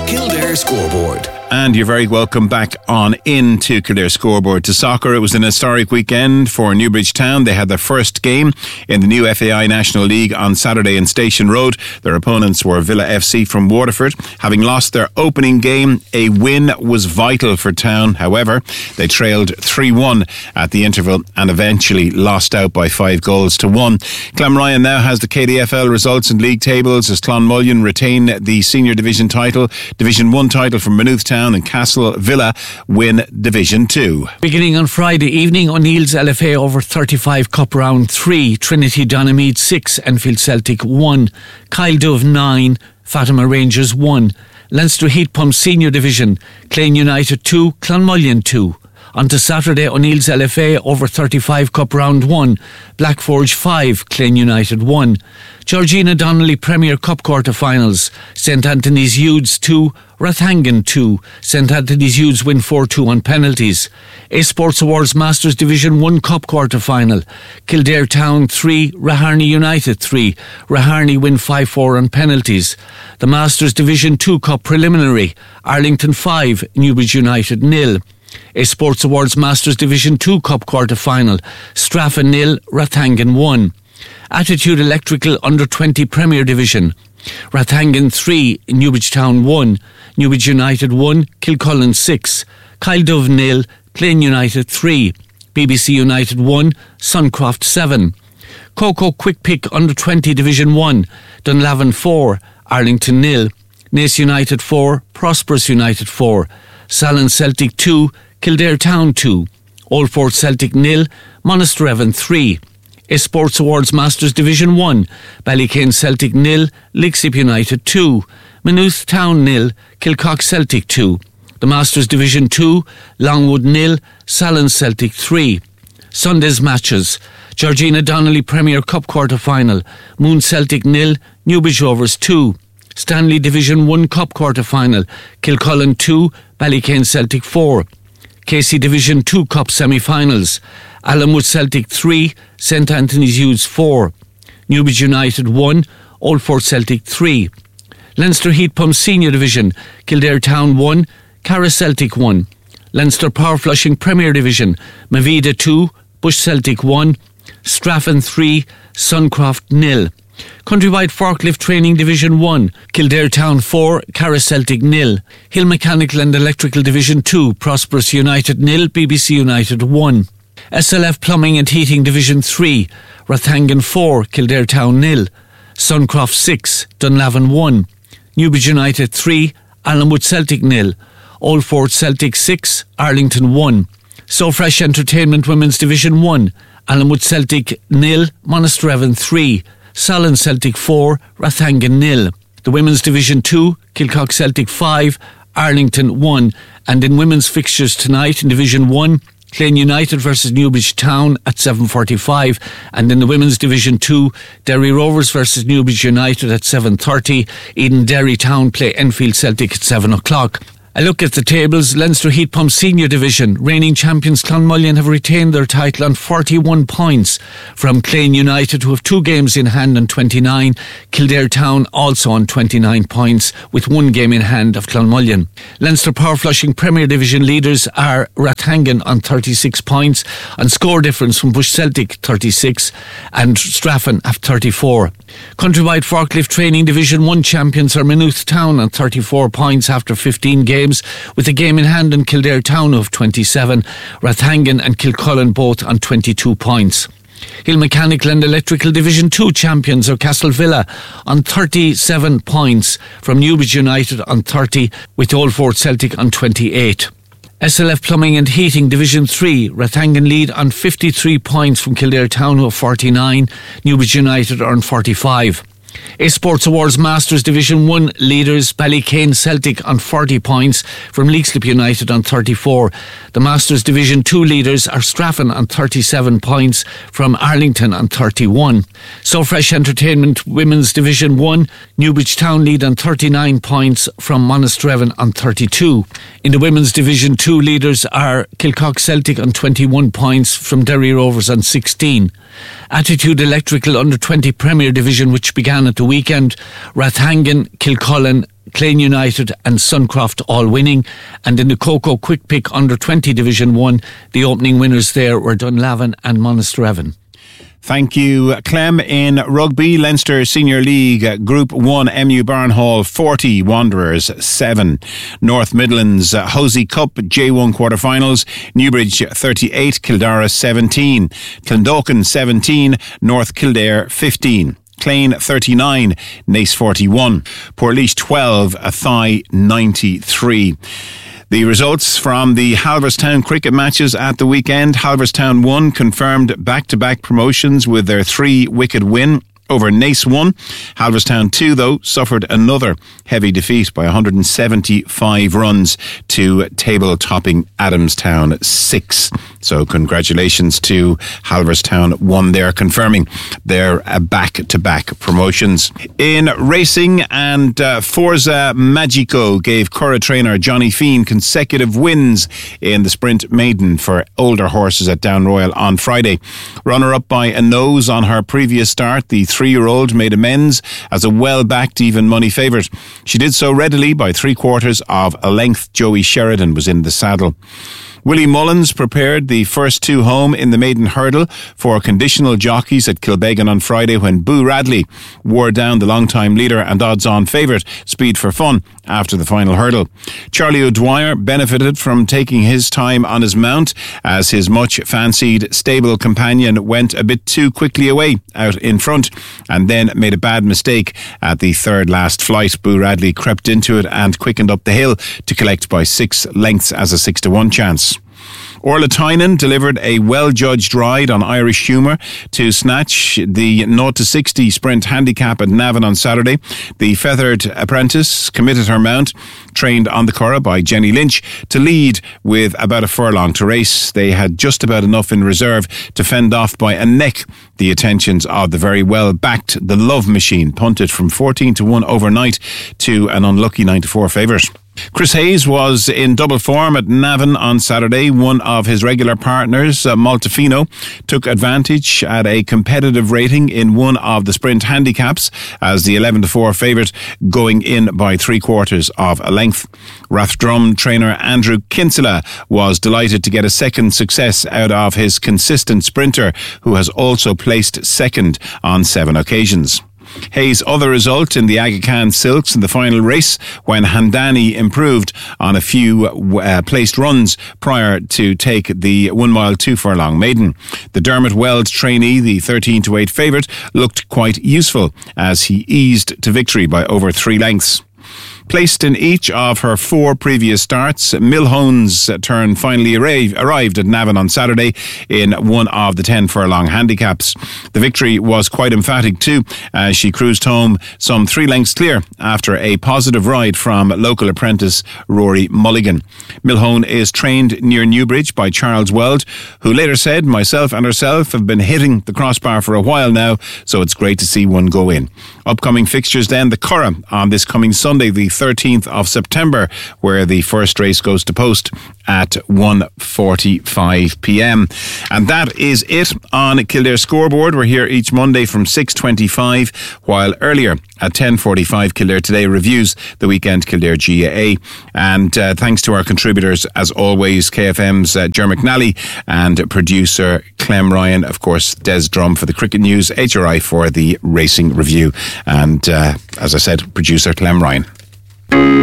Kildare Scoreboard. And you're very welcome back on into Kildare Scoreboard to soccer. It was an historic weekend for Newbridge Town. They had their first game in the new FAI National League on Saturday in Station Road. Their opponents were Villa FC from Waterford. Having lost their opening game, a win was vital for Town. However, they trailed 3-1 at the interval and eventually lost out by 5-1. Clanryan now has the KDFL results and league tables as Clonmullion retain the Senior Division title, Division 1 title from Maynooth Town, and Castle Villa win Division 2. Beginning on Friday evening, O'Neill's LFA over 35 Cup Round 3, Trinity Donaghmede 6, Enfield Celtic 1, Kyle Dove 9, Fatima Rangers 1, Leinster Heat Pump Senior Division, Clane United 2, Clonmullion 2. On to Saturday, O'Neill's LFA over 35 Cup Round 1, Blackforge 5, Clane United 1. Georgina Donnelly Premier Cup quarter-finals, St Anthony's Youths 2, Rathangan 2. St Anthony's Youths win 4-2 on penalties. A Sports Awards Masters Division 1 Cup quarter-final, Kildare Town 3, Raharney United 3. Raharney win 5-4 on penalties. The Masters Division 2 Cup preliminary, Arlington 5, Newbridge United 0. A Sports Awards Masters Division 2 Cup quarter-final, Straffan 0, Rathangan 1. Attitude Electrical Under 20 Premier Division, Rathangan 3, Newbridge Town 1, Newbridge United 1, Kilcullen 6, Kyle Dove 0, Clane United 3, BBC United 1, Suncroft 7. Coco Quick Pick Under 20 Division 1, Dunlavin 4, Arlington 0, Naas United 4, Prosperous United 4, Salon Celtic 2, Kildare Town 2, Old Fort Celtic 0, Monasterevin 3. A Sports Awards Masters Division 1, Ballycane Celtic 0, Leixlip United 2, Maynooth Town 0, Kilcock Celtic 2. The Masters Division 2, Longwood 0, Salon Celtic 3. Sunday's matches, Georgina Donnelly Premier Cup quarter-final, Moon Celtic 0, Newbridge Rovers 2. Stanley Division 1 Cup quarter-final, Kilcullen 2, Ballycane Celtic 4. Casey Division 2 Cup semi-finals, Allenwood Celtic 3, St Anthony's Youths 4. Newbridge United 1, Old Fort Celtic 3. Leinster Heat Pump Senior Division, Kildare Town 1, Carra Celtic 1. Leinster Power Flushing Premier Division, Mavida 2, Bush Celtic 1, Straffan 3, Suncroft 0. Countrywide Forklift Training Division 1, Kildare Town 4, Carra Celtic 0. Hill Mechanical and Electrical Division 2, Prosperous United 0, BBC United 1. SLF Plumbing and Heating Division 3, Rathangan 4, Kildare Town 0. Suncroft 6, Dunlavin 1. Newbridge United 3, Allenwood Celtic 0. Old Fort Celtic 6, Arlington 1. So Fresh Entertainment Women's Division 1, Allenwood Celtic 0, Monasterevin 3. Salon Celtic 4, Rathangan 0. The Women's Division 2, Kilcock Celtic 5, Arlington 1. And in women's fixtures tonight in Division 1, Clane United versus Newbridge Town at 7:45, and in the Women's Division 2, Derry Rovers versus Newbridge United at 7:30. Eden Derry Town play Enfield Celtic at 7 o'clock. A look at the tables. Leinster Heat Pump Senior Division, reigning champions Clonmullion have retained their title on 41 points from Clane United, who have 2 games in hand on 29. Kildare Town also on 29 points with 1 game in hand of Clonmullion. Leinster Power Flushing Premier Division leaders are Rathangan on 36 points, on score difference from Bush Celtic 36 and Straffan have 34. Countrywide Forklift Training Division 1 champions are Maynooth Town on 34 points after 15 games, with a game in hand in Kildare Town of 27, Rathangan and Kilcullen both on 22 points. Hill Mechanical and Electrical Division 2 champions are Castle Villa on 37 points from Newbridge United on 30, with Old Fort Celtic on 28. SLF Plumbing and Heating Division 3, Rathangan lead on 53 points from Kildare Town, who have 49. Newbridge United are on 45. A Sports Awards Masters Division 1 leaders Ballycane Celtic on 40 points from Leixlip United on 34. The Masters Division 2 leaders are Straffan on 37 points from Arlington on 31. So Fresh Entertainment Women's Division 1, Newbridge Town lead on 39 points from Monasterevin on 32. In the Women's Division 2 leaders are Kilcock Celtic on 21 points from Derry Rovers on 16. Attitude Electrical Under 20 Premier Division, which began at the weekend, Rathangan, Kilcullen, Clane United and Suncroft all winning. And in the Coco Quick Pick Under 20 Division 1, the opening winners there were Dunlavin and Monasterevin. Thank you, Clem. In rugby, Leinster Senior League Group 1, MU Barnhall 40, Wanderers 7. North Midlands Hosey Cup J1 quarterfinals, Newbridge 38, Kildare 17. Clondalkin 17, North Kildare 15. Clane 39, Naas 41. Portlaoise 12, Athy 93. The results from the Halverstown cricket matches at the weekend. Halverstown 1 confirmed back-to-back promotions with their 3-wicket win over Naas 1. Halverstown 2, though, suffered another heavy defeat by 175 runs to table-topping Adamstown 6. So congratulations to Halverstown 1 there, confirming their back-to-back promotions. In racing, and Forza Magico gave Curragh trainer Johnny Fean consecutive wins in the Sprint Maiden for older horses at Down Royal on Friday. Runner-up by a nose on her previous start, the 3-year-old made amends as a well-backed even money favourite. She did so readily by 3/4 of a length. Joey Sheridan was in the saddle. Willie Mullins prepared the first 2 home in the maiden hurdle for conditional jockeys at Kilbeggan on Friday when Boo Radley wore down the long-time leader and odds-on favourite Speed for Fun after the final hurdle. Charlie O'Dwyer benefited from taking his time on his mount as his much-fancied stable companion went a bit too quickly away out in front and then made a bad mistake at the third last flight. Boo Radley crept into it and quickened up the hill to collect by 6 lengths as a 6-1 chance. Orla Tynan delivered a well-judged ride on Irish Humour to snatch the 0-60 sprint handicap at Navan on Saturday. The feathered apprentice committed her mount, trained on the Curragh by Jenny Lynch, to lead with about a furlong to race. They had just about enough in reserve to fend off by a neck the attentions of the very well-backed The Love Machine, punted from 14-1 overnight to an unlucky 9-4 favourite. Chris Hayes was in double form at Navan on Saturday. One of his regular partners, Maltefino, took advantage at a competitive rating in one of the sprint handicaps as the 11-4 favourite, going in by 3/4 of a length. Rathdrum trainer Andrew Kinsella was delighted to get a second success out of his consistent sprinter, who has also placed second on 7 occasions. Hayes' other result in the Aga Khan Silks in the final race, when Handani improved on a few placed runs prior to take the 1 mile 2 furlong maiden. The Dermot Weld trainee, the 13-8 favourite, looked quite useful as he eased to victory by over 3 lengths. Placed in each of her 4 previous starts, Milhone's turn finally arrived at Navan on Saturday in one of the 10 furlong handicaps. The victory was quite emphatic too, as she cruised home some 3 lengths clear after a positive ride from local apprentice Rory Mulligan. Milhone is trained near Newbridge by Charles Weld, who later said, "Myself and herself have been hitting the crossbar for a while now, so it's great to see one go in." Upcoming fixtures then, the Curragh on this coming Sunday, the 13th of September, where the first race goes to post at 1:45pm. And that is it on Kildare Scoreboard. We're here each Monday from 6:25, while earlier at 10:45 Kildare Today reviews the weekend Kildare GAA. And thanks to our contributors, as always, KFM's Ger McNally and producer Clem Ryan, of course Des Drum for the cricket news, HRI for the racing review, and as I said, producer Clem Ryan.